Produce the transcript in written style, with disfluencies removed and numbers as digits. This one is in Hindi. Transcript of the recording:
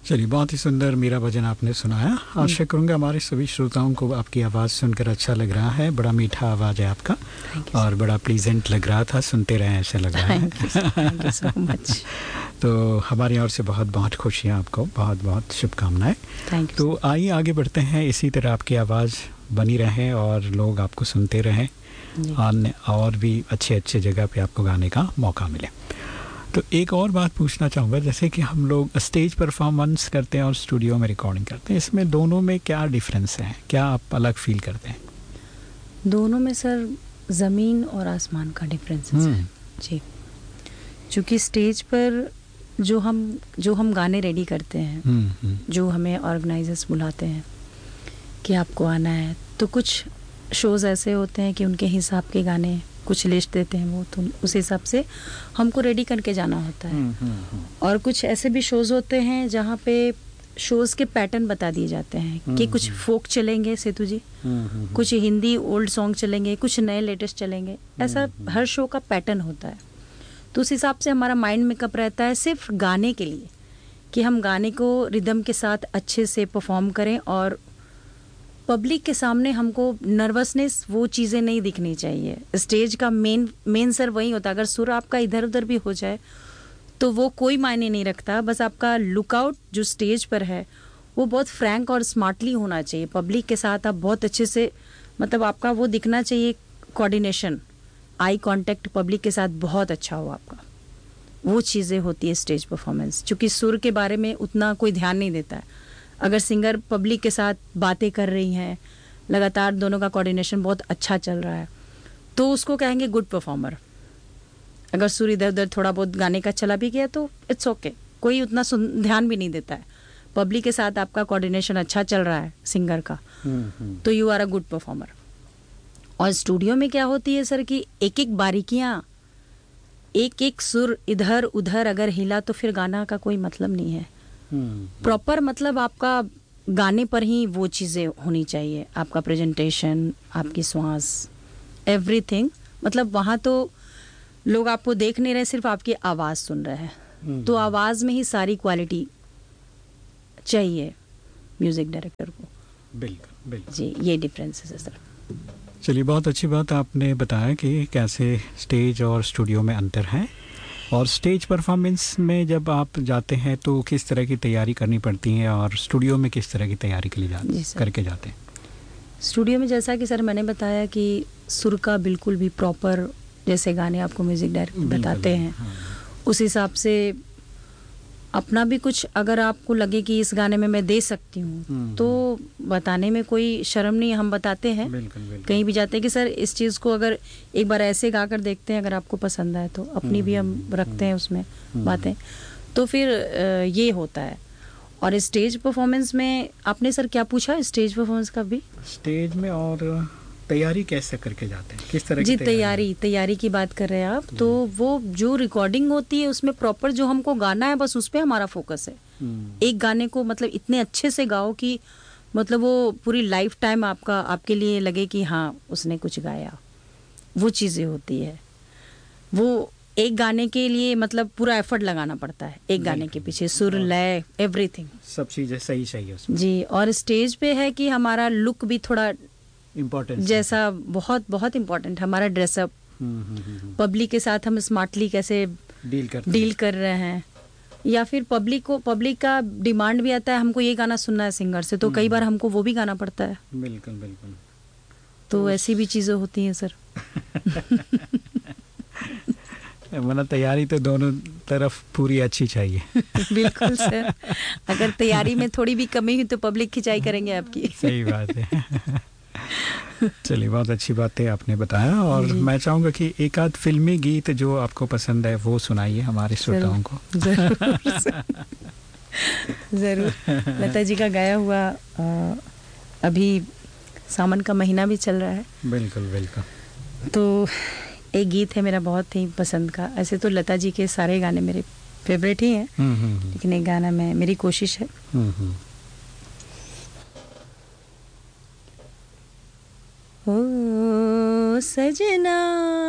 चलिए, बहुत ही सुंदर मेरा भजन आपने सुनाया। आशा करूँगा हमारे सभी श्रोताओं को आपकी आवाज़ सुनकर अच्छा लग रहा है। बड़ा मीठा आवाज़ है आपका और बड़ा प्लीजेंट लग रहा था, सुनते रहे ऐसा लग रहा है। Thank you so much. तो हमारी ओर से बहुत बहुत खुशियाँ, आपको बहुत बहुत शुभकामनाएं। Thank you. तो आइए आगे बढ़ते हैं, इसी तरह आपकी आवाज़ बनी रहे और लोग आपको सुनते रहें और भी अच्छे अच्छे जगह पे आपको गाने का मौका मिले। तो एक और बात पूछना चाहूँगा, जैसे कि हम लोग स्टेज परफॉर्मेंस करते हैं और स्टूडियो में रिकॉर्डिंग करते हैं, इसमें दोनों में क्या डिफरेंस है? क्या आप अलग फील करते हैं? दोनों में सर ज़मीन और आसमान का डिफरेंस है जी। क्योंकि स्टेज पर जो हम गाने रेडी करते हैं, जो हमें ऑर्गेनाइजर्स बुलाते हैं कि आपको आना है, तो कुछ शोज़ ऐसे होते हैं कि उनके हिसाब के गाने कुछ लिस्ट देते हैं वो, तो उस हिसाब से हमको रेडी करके जाना होता है। और कुछ ऐसे भी शोज़ होते हैं जहाँ पे शोज़ के पैटर्न बता दिए जाते हैं कि कुछ फोक चलेंगे सेतु जी, कुछ हिंदी ओल्ड सॉन्ग चलेंगे, कुछ नए लेटेस्ट चलेंगे, ऐसा हर शो का पैटर्न होता है। तो उस हिसाब से हमारा माइंड मेकअप रहता है सिर्फ गाने के लिए कि हम गाने को रिदम के साथ अच्छे से परफॉर्म करें और पब्लिक के सामने हमको नर्वसनेस वो चीज़ें नहीं दिखनी चाहिए। स्टेज का मेन सर वही होता है। अगर सुर आपका इधर उधर भी हो जाए तो वो कोई मायने नहीं रखता, बस आपका लुकआउट जो स्टेज पर है वो बहुत फ्रैंक और स्मार्टली होना चाहिए। पब्लिक के साथ आप बहुत अच्छे से, मतलब आपका वो दिखना चाहिए, कोऑर्डिनेशन, आई कांटेक्ट पब्लिक के साथ बहुत अच्छा हो आपका, वो चीज़ें होती है स्टेज परफॉर्मेंस। क्योंकि सुर के बारे में उतना कोई ध्यान नहीं देता है। अगर सिंगर पब्लिक के साथ बातें कर रही हैं, लगातार दोनों का कोऑर्डिनेशन बहुत अच्छा चल रहा है, तो उसको कहेंगे गुड परफॉर्मर। अगर सुर इधर उधर थोड़ा बहुत गाने का चला भी गया तो इट्स ओके, कोई उतना ध्यान भी नहीं देता है। पब्लिक के साथ आपका कोऑर्डिनेशन अच्छा चल रहा है सिंगर का, तो you are a good performer. और स्टूडियो में क्या होती है सर कि एक एक बारीकियाँ, एक एक सुर इधर उधर अगर हिला तो फिर गाना का कोई मतलब नहीं है। प्रॉपर मतलब आपका गाने पर ही वो चीज़ें होनी चाहिए, आपका प्रेजेंटेशन, आपकी श्वास, एवरीथिंग। मतलब वहाँ तो लोग आपको देख नहीं रहे, सिर्फ आपकी आवाज़ सुन रहे हैं। तो आवाज़ में ही सारी क्वालिटी चाहिए म्यूज़िक डायरेक्टर को। बिल्कुल बिल्कुल जी, ये डिफरेंस है सर। चलिए, बहुत अच्छी बात आपने बताया कि कैसे स्टेज और स्टूडियो में अंतर है। और स्टेज परफॉर्मेंस में जब आप जाते हैं तो किस तरह की तैयारी करनी पड़ती है और स्टूडियो में किस तरह की तैयारी के लिए करके जाते हैं? स्टूडियो में जैसा कि सर मैंने बताया कि सुर का बिल्कुल भी प्रॉपर, जैसे गाने आपको म्यूज़िक डायरेक्टर बताते हैं, उस हिसाब से अपना भी कुछ अगर आपको लगे कि इस गाने में मैं दे सकती हूँ तो बताने में कोई शर्म नहीं, हम बताते हैं। कहीं भी जाते हैं कि सर इस चीज़ को अगर एक बार ऐसे गा कर देखते हैं, अगर आपको पसंद आए तो अपनी भी हम रखते हैं उसमें बातें। तो फिर ये होता है। और स्टेज परफॉर्मेंस में आपने सर क्या पूछा, स्टेज परफॉर्मेंस का भी? स्टेज में और तैयारी कैसे करके जाते हैं, किस तरह जी, की तैयारी की बात कर रहे हैं आप, तो वो जो रिकॉर्डिंग होती है उसमें प्रॉपर जो हमको गाना है बस उस पे हमारा फोकस है। एक गाने को मतलब इतने अच्छे से गाओ कि मतलब वो पूरी लाइफ टाइम आपके लिए लगे कि हाँ उसने कुछ गाया, वो चीज़ें होती है। वो एक गाने के लिए मतलब पूरा एफर्ट लगाना पड़ता है, एक गाने के पीछे सुर, लय, एवरीथिंग, सब चीज़ें सही है उसमें। जी। और स्टेज पे है कि हमारा लुक भी थोड़ा इम्पोर्टेंट, जैसा बहुत बहुत इम्पोर्टेंट, हमारा ड्रेसअप, पब्लिक के साथ हम स्मार्टली कैसे डील कर रहे हैं, या फिर पब्लिक का डिमांड भी आता है हमको ये गाना सुनना है सिंगर से, तो कई बार हमको वो भी गाना पड़ता है। बिल्कुल बिल्कुल। तो ऐसी भी चीज़ें होती हैं सर। वरना तैयारी तो दोनों तरफ पूरी अच्छी चाहिए। बिल्कुल सर, अगर तैयारी में थोड़ी भी कमी हुई तो पब्लिक खिंचाई करेंगे आपकी। सही बात है। चलिए, बहुत अच्छी बात है आपने बताया। और मैं चाहूँगा कि एक आध फिल्मी गीत जो आपको पसंद है वो सुनाइए हमारे श्रोताओं को। ज़रूर। लता जी का गाया हुआ, अभी सावन का महीना भी चल रहा है। बिल्कुल बिल्कुल। तो एक गीत है मेरा बहुत ही पसंद का, ऐसे तो लता जी के सारे गाने मेरे फेवरेट ही हैं, लेकिन एक गाना मेरी कोशिश है। ओ सजना